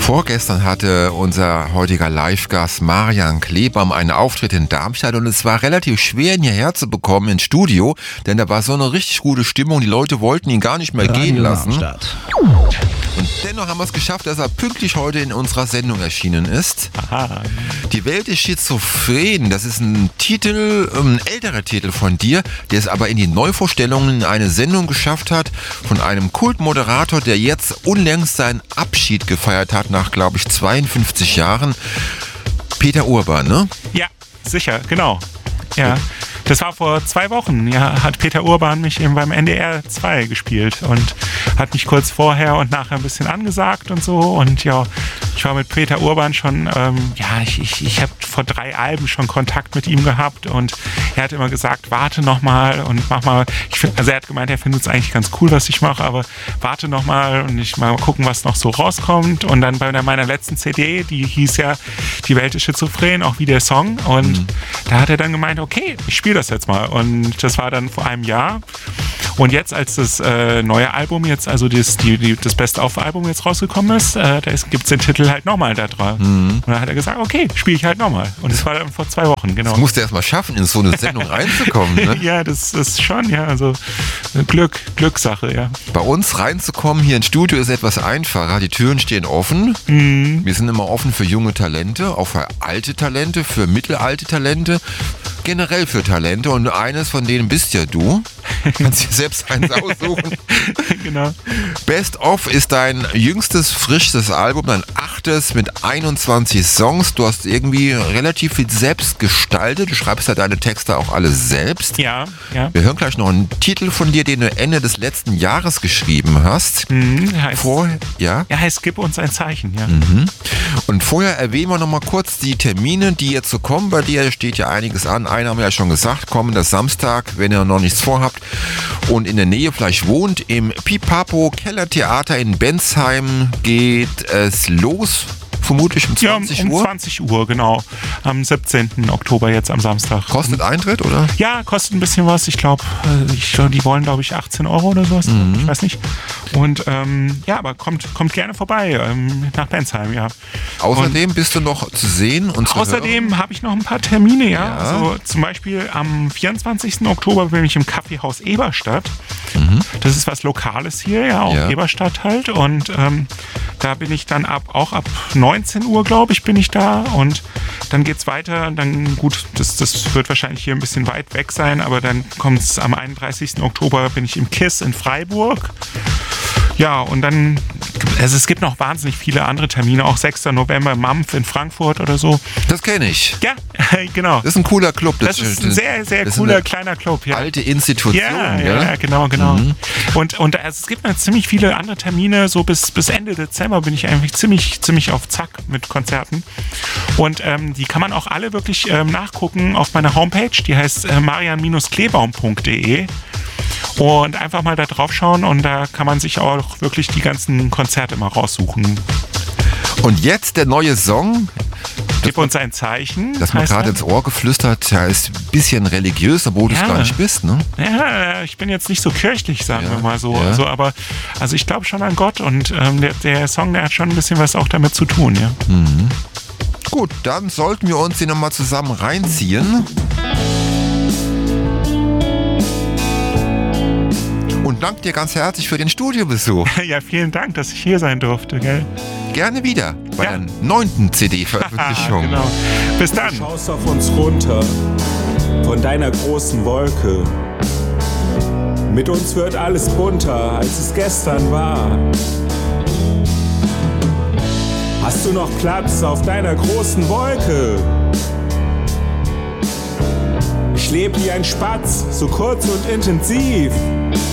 Vorgestern hatte unser heutiger Live-Gast Marian Klebaum einen Auftritt in Darmstadt und es war relativ schwer, ihn hierher zu bekommen ins Studio, denn da war so eine richtig gute Stimmung, die Leute wollten ihn gar nicht mehr gehen lassen. Und dennoch haben wir es geschafft, dass er pünktlich heute in unserer Sendung erschienen ist. Aha. Die Welt ist schizophren, das ist ein Titel, ein älterer Titel von dir, der es aber in die Neuvorstellungen in eine Sendung geschafft hat von einem Kultmoderator, der jetzt unlängst seinen Abschied gefeiert hat nach, glaube ich, 52 Jahren. Peter Urban, ne? Ja, sicher, genau. Ja. Das war vor 2 Wochen, ja, hat Peter Urban mich eben beim NDR 2 gespielt und hat mich kurz vorher und nachher ein bisschen angesagt und so. Und ja, ich war mit Peter Urban schon, ich habe vor 3 Alben schon Kontakt mit ihm gehabt und er hat immer gesagt, warte nochmal und mach mal. Er hat gemeint, er findet es eigentlich ganz cool, was ich mache, aber warte nochmal und ich mal gucken, was noch so rauskommt. Und dann bei meiner letzten CD, die hieß ja Die Welt ist schizophren, auch wie der Song. Und da hat er dann gemeint, okay, ich spiele das jetzt mal. Und das war dann vor einem Jahr. Und jetzt, als das neue Album jetzt, also das Best-of-Album jetzt rausgekommen ist, gibt es den Titel halt nochmal da drauf. Und dann hat er gesagt, okay, spiele ich halt nochmal. Und das war dann vor 2 Wochen, genau. Das musst du erst mal schaffen, in so eine Sendung reinzukommen, ne? Ja, das ist schon, ja, also Glückssache, ja. Bei uns reinzukommen hier ins Studio ist etwas einfacher. Die Türen stehen offen. Wir sind immer offen für junge Talente, auch für alte Talente, für mittelalte Talente, generell für Talente. Und eines von denen bist ja du. Kannst dir selbst eins aussuchen. Genau. Best of ist dein jüngstes, frischstes Album, dein 8. mit 21 Songs. Du hast irgendwie relativ viel selbst gestaltet. Du schreibst ja deine Texte auch alle selbst. Ja, ja. Wir hören gleich noch einen Titel von dir, den du Ende des letzten Jahres geschrieben hast. Heißt Gib uns ein Zeichen, ja. Und vorher erwähnen wir noch mal kurz die Termine, die jetzt so kommen. Bei dir steht ja einiges an. Einen haben wir ja schon gesagt, kommender Samstag, wenn ihr noch nichts vorhabt und in der Nähe vielleicht wohnt, im Pipapo Kellertheater in Bensheim geht es los. Vermutlich um 20 Uhr? Um 20 Uhr, genau. Am 17. Oktober jetzt am Samstag. Kostet Eintritt, oder? Ja, kostet ein bisschen was. Ich glaube, die wollen, glaube ich, 18 € oder sowas. Ich weiß nicht. Und aber kommt gerne vorbei nach Bensheim, ja. Außerdem bist du noch zu sehen und zu Außerdem habe ich noch ein paar Termine, ja. Also zum Beispiel am 24. Oktober bin ich im Kaffeehaus Eberstadt. Das ist was Lokales hier, ja, auch Eberstadt halt. Und da bin ich dann ab 19 Uhr, glaube ich, bin ich da und dann geht's weiter. Dann gut, das wird wahrscheinlich hier ein bisschen weit weg sein, aber dann kommt es am 31. Oktober bin ich im KISS in Freiburg. Ja, und dann, es gibt noch wahnsinnig viele andere Termine, auch 6. November Mampf in Frankfurt oder so. Das kenne ich. Ja, genau. Das ist ein cooler Club. Das ist ein sehr, sehr cooler kleiner Club. Ja. Alte Institution. Ja, genau. Und es gibt noch ziemlich viele andere Termine, so bis Ende Dezember bin ich eigentlich ziemlich auf Zack mit Konzerten. Und die kann man auch alle wirklich nachgucken auf meiner Homepage, die heißt marian-klebaum.de. Und einfach mal da drauf schauen und da kann man sich auch wirklich die ganzen Konzerte mal raussuchen. Und jetzt der neue Song. Gib uns ein Zeichen. Das mir gerade ins Ohr geflüstert, ja, ist ein bisschen religiös, obwohl du es gar nicht bist, ne? Ja, ich bin jetzt nicht so kirchlich, sagen wir mal so. Ja. Aber ich glaube schon an Gott und der Song, der hat schon ein bisschen was auch damit zu tun, ja. Gut, dann sollten wir uns den nochmal zusammen reinziehen. Und danke dir ganz herzlich für den Studiobesuch. Ja, vielen Dank, dass ich hier sein durfte, gell? Gerne wieder bei der 9. CD-Veröffentlichung. Genau. Bis dann. Du schaust auf uns runter von deiner großen Wolke. Mit uns wird alles bunter, als es gestern war. Hast du noch Platz auf deiner großen Wolke? Ich lebe wie ein Spatz, so kurz und intensiv.